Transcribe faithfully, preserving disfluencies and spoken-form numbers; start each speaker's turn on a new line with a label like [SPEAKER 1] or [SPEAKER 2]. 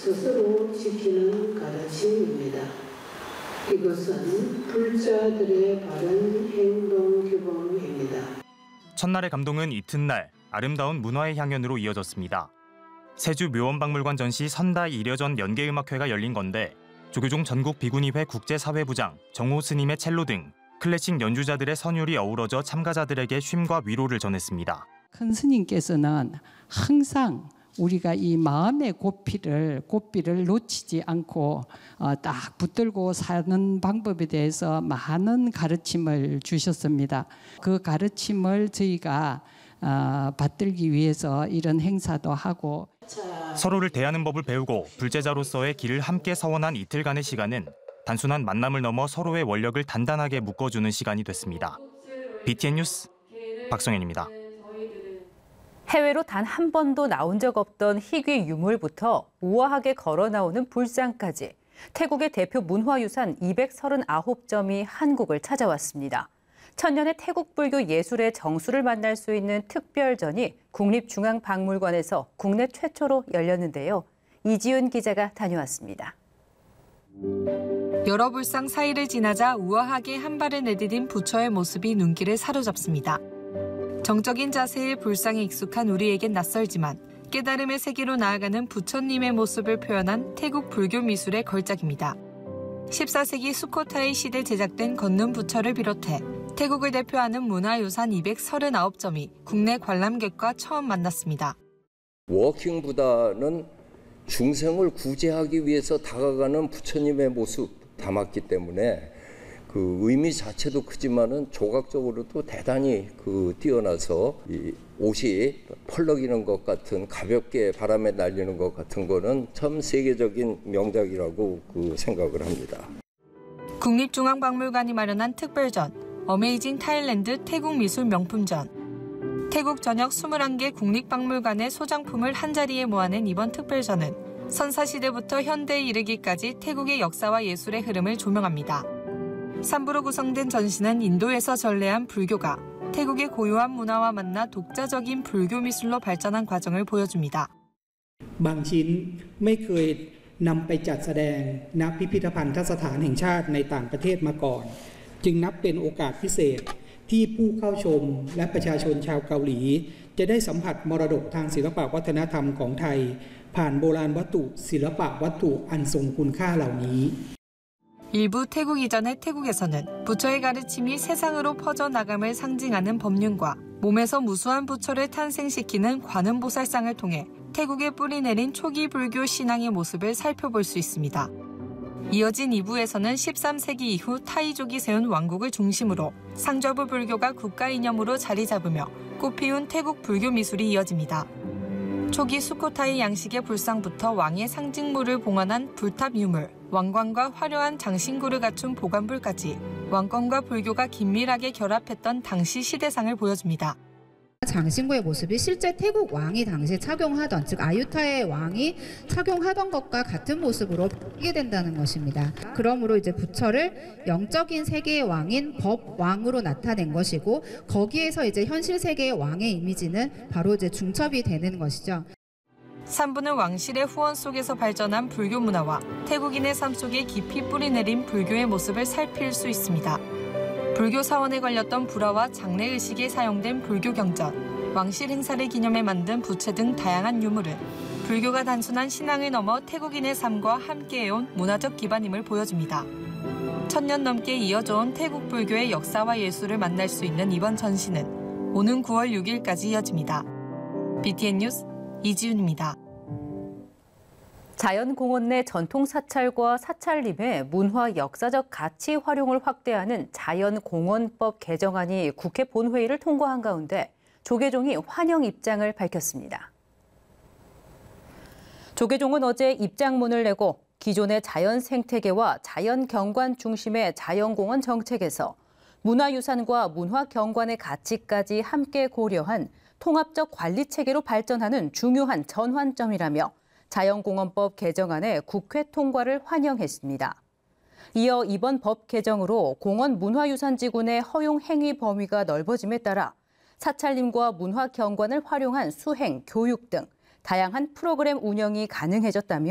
[SPEAKER 1] 스스로 지키는 가르침입니다. 이것은 불자들의 바른 행동 규범입니다.
[SPEAKER 2] 첫날의 감동은 이튿날 아름다운 문화의 향연으로 이어졌습니다. 세주 묘원박물관 전시 선다 이려전 연계음악회가 열린 건데 조계종 전국 비구니회 국제사회부장, 정호 스님의 첼로 등 클래식 연주자들의 선율이 어우러져 참가자들에게 쉼과 위로를 전했습니다.
[SPEAKER 3] 큰 스님께서는 항상 우리가 이 마음의 고삐를 고삐를 놓치지 않고 어, 딱 붙들고 사는 방법에 대해서 많은 가르침을 주셨습니다. 그 가르침을 저희가 어, 받들기 위해서 이런 행사도 하고
[SPEAKER 2] 서로를 대하는 법을 배우고 불제자로서의 길을 함께 서원한 이틀간의 시간은 단순한 만남을 넘어 서로의 원력을 단단하게 묶어주는 시간이 됐습니다. 비티엔 뉴스 박성현입니다.
[SPEAKER 4] 해외로 단 한 번도 나온 적 없던 희귀 유물부터 우아하게 걸어 나오는 불상까지 태국의 대표 문화유산 이백삼십구 점이 한국을 찾아왔습니다. 천년의 태국 불교 예술의 정수를 만날 수 있는 특별전이 국립중앙박물관에서 국내 최초로 열렸는데요. 이지윤 기자가 다녀왔습니다.
[SPEAKER 5] 여러 불상 사이를 지나자 우아하게 한 발을 내디딘 부처의 모습이 눈길을 사로잡습니다. 정적인 자세의 불상에 익숙한 우리에겐 낯설지만 깨달음의 세계로 나아가는 부처님의 모습을 표현한 태국 불교 미술의 걸작입니다. 십사 세기 수코타이 시대 제작된 걷는 부처를 비롯해 태국을 대표하는 문화유산 이백삼십구 점이 국내 관람객과 처음 만났습니다.
[SPEAKER 6] 워킹보다는 중생을 구제하기 위해서 다가가는 부처님의 모습 담았기 때문에 그 의미 자체도 크지만은 조각적으로도 대단히 그 뛰어나서 이 옷이 펄럭이는 것 같은 가볍게 바람에 날리는 것 같은 거는 참 세계적인 명작이라고 그 생각을 합니다.
[SPEAKER 5] 국립중앙박물관이 마련한 특별전 어메이징 타일랜드 태국 미술 명품전. 태국 전역 이십일 개 국립박물관의 소장품을 한자리에 모아낸 이번 특별전은 선사시대부터 현대에 이르기까지 태국의 역사와 예술의 흐름을 조명합니다. 삼 부로 구성된 전시는 인도에서 전래한 불교가 태국의 고유한 문화와 만나 독자적인 불교 미술로 발전한 과정을 보여줍니다.
[SPEAKER 7] บางชิ้นไม่เคยนำไปจัดแสดงณพิพิธภัณฑสถานแห่งชาติในต่างประเทศมาก่อนจึงนับเป็นโอกาสพิเศษที่ผู้เข้าชมและประชาชนชาวเกาหลีจะได้สัมผัสมรดกทางศิลปวัฒนธรรมของไทยผ่านโบราณวัตถุศิลปวัตถุอันทรงคุณค่าเหล่านี้
[SPEAKER 5] 일부 태국 이전의 태국에서는 부처의 가르침이 세상으로 퍼져나감을 상징하는 법륜과 몸에서 무수한 부처를 탄생시키는 관음보살상을 통해 태국에 뿌리내린 초기 불교 신앙의 모습을 살펴볼 수 있습니다. 이어진 이 부에서는 십삼 세기 이후 타이족이 세운 왕국을 중심으로 상좌부 불교가 국가 이념으로 자리 잡으며 꽃피운 태국 불교 미술이 이어집니다. 초기 수코타이 양식의 불상부터 왕의 상징물을 봉헌한 불탑 유물, 왕관과 화려한 장신구를 갖춘 보관불까지 왕권과 불교가 긴밀하게 결합했던 당시 시대상을 보여줍니다.
[SPEAKER 8] 장신구의 모습이 실제 태국 왕이 당시에 착용하던, 즉 아유타의 왕이 착용하던 것과 같은 모습으로 보이게 된다는 것입니다. 그러므로 이제 부처를 영적인 세계의 왕인 법왕으로 나타낸 것이고 거기에서 이제 현실 세계의 왕의 이미지는 바로 이제 중첩이 되는 것이죠.
[SPEAKER 5] 삼 부는 왕실의 후원 속에서 발전한 불교 문화와 태국인의 삶 속에 깊이 뿌리내린 불교의 모습을 살필 수 있습니다. 불교 사원에 걸렸던 불화와 장례의식에 사용된 불교 경전, 왕실 행사를 기념해 만든 부채 등 다양한 유물은 불교가 단순한 신앙을 넘어 태국인의 삶과 함께해온 문화적 기반임을 보여줍니다. 천년 넘게 이어져온 태국 불교의 역사와 예술을 만날 수 있는 이번 전시는 오는 구월 육일까지 이어집니다. 비티엔 뉴스 이지윤입니다.
[SPEAKER 4] 자연공원 내 전통 사찰과 사찰림의 문화 역사적 가치 활용을 확대하는 자연공원법 개정안이 국회 본회의를 통과한 가운데 조계종이 환영 입장을 밝혔습니다. 조계종은 어제 입장문을 내고 기존의 자연 생태계와 자연 경관 중심의 자연공원 정책에서 문화유산과 문화경관의 가치까지 함께 고려한 통합적 관리 체계로 발전하는 중요한 전환점이라며 자연공원법 개정안의 국회 통과를 환영했습니다. 이어 이번 법 개정으로 공원 문화유산지구 내 허용 행위 범위가 넓어짐에 따라 사찰림과 문화경관을 활용한 수행, 교육 등 다양한 프로그램 운영이 가능해졌다며